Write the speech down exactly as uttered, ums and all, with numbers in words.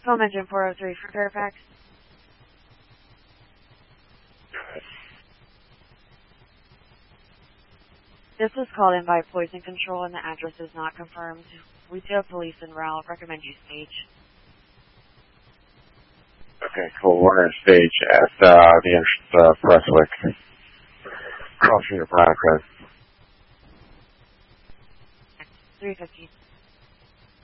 Home engine four oh three for Fairfax. This was called in by Poison Control and the address is not confirmed. We do have police en route. Recommend you stage. Okay, cool. We're going to stage at uh, the entrance of Presswick. Crossing your Brackley. three fifteen.